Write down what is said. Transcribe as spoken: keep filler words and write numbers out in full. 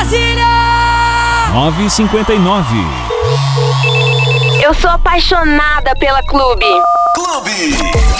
Brasília! nove e cinquenta e nove. Eu sou apaixonada pela Clube. Clube.